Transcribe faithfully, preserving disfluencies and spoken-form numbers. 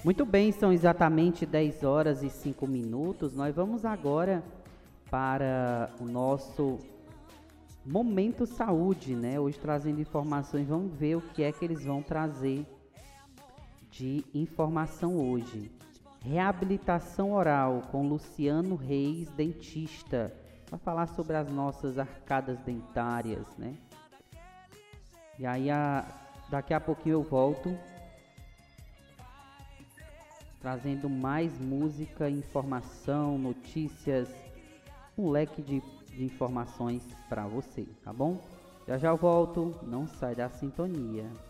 Muito bem, são exatamente dez horas e cinco minutos. Nós vamos agora para o nosso Momento Saúde, né? Hoje trazendo informações, vamos ver o que é que eles vão trazer de informação hoje. Reabilitação oral com Luciano Reis, dentista. Vai falar sobre as nossas arcadas dentárias, né? E aí, a, daqui a pouquinho eu volto trazendo mais música, informação, notícias, um leque de, de informações para você, tá bom? Já já eu volto, não sai da sintonia.